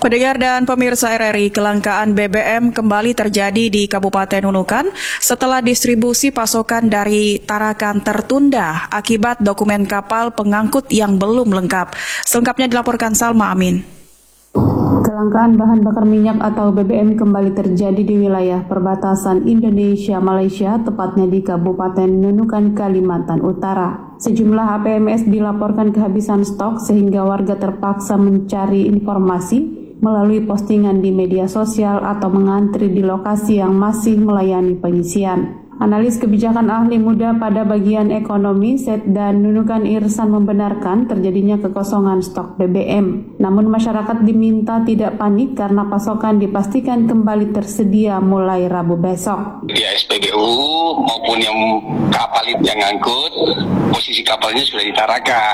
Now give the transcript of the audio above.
Pendengar dan pemirsa RRI, kelangkaan BBM kembali terjadi di Kabupaten Nunukan setelah distribusi pasokan dari Tarakan tertunda akibat dokumen kapal pengangkut yang belum lengkap. Selengkapnya dilaporkan Salma Amin. Kelangkaan bahan bakar minyak atau BBM kembali terjadi di wilayah perbatasan Indonesia-Malaysia, tepatnya di Kabupaten Nunukan, Kalimantan Utara. Sejumlah APMS dilaporkan kehabisan stok sehingga warga terpaksa mencari informasi melalui postingan di media sosial atau mengantri di lokasi yang masih melayani pengisian. Analis kebijakan ahli muda pada bagian ekonomi Setda Nunukan Irsan membenarkan terjadinya kekosongan stok BBM. Namun masyarakat diminta tidak panik karena pasokan dipastikan kembali tersedia mulai Rabu besok. Di SPBU maupun yang kapal yang ngangkut, posisi kapalnya sudah di Tarakan.